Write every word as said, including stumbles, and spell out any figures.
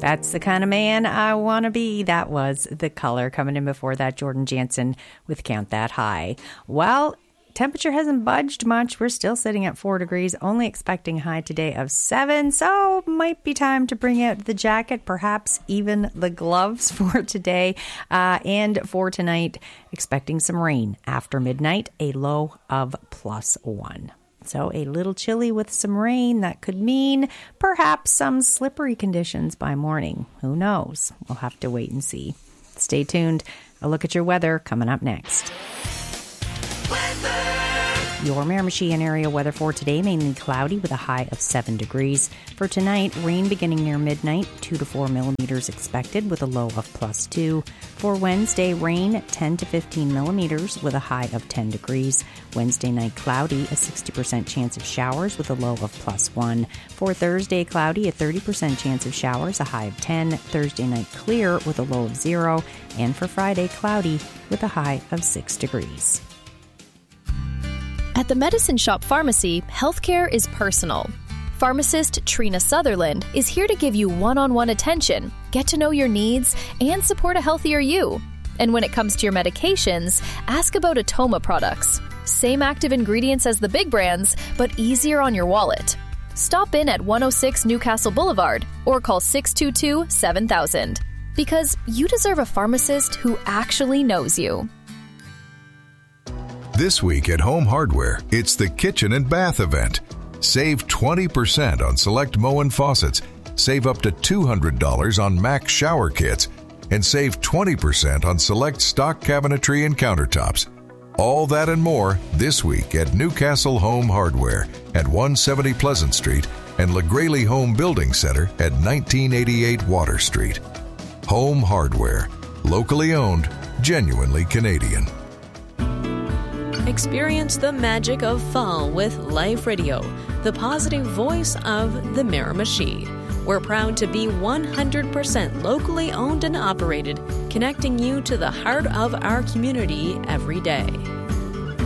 That's the kind of man I want to be. That was The Color. Coming in before that, Jordan Jansen with Count That High. Well, temperature hasn't budged much. We're still sitting at four degrees, only expecting a high today of seven. So might be time to bring out the jacket, perhaps even the gloves for today. Uh, and for tonight, expecting some rain after midnight, a low of plus one. So a little chilly with some rain. That could mean perhaps some slippery conditions by morning. Who knows? We'll have to wait and see. Stay tuned. A look at your weather coming up next. Weather. Your Miramichi and area weather for today, mainly cloudy with a high of seven degrees. For tonight, rain beginning near midnight, two to four millimeters expected with a low of plus two. For Wednesday, rain ten to fifteen millimeters with a high of ten degrees. Wednesday night, cloudy, a sixty percent chance of showers with a low of plus one. For Thursday, cloudy, a thirty percent chance of showers, a high of ten. Thursday night, clear with a low of zero. And for Friday, cloudy with a high of six degrees. At the Medicine Shop Pharmacy, healthcare is personal. Pharmacist Trina Sutherland is here to give you one-on-one attention, get to know your needs, and support a healthier you. And when it comes to your medications, ask about Atoma products. Same active ingredients as the big brands, but easier on your wallet. Stop in at one oh six Newcastle Boulevard or call six two two, seven thousand. Because you deserve a pharmacist who actually knows you. This week at Home Hardware, it's the Kitchen and Bath event. Save twenty percent on select Moen faucets, save up to two hundred dollars on Max shower kits, and save twenty percent on select stock cabinetry and countertops. All that and more this week at Newcastle Home Hardware at one seventy Pleasant Street and LaGraley Home Building Center at nineteen eighty-eight Water Street. Home Hardware, locally owned, genuinely Canadian. Experience the magic of fall with Life Radio, the positive voice of the Miramichi. We're proud to be one hundred percent locally owned and operated, connecting you to the heart of our community every day.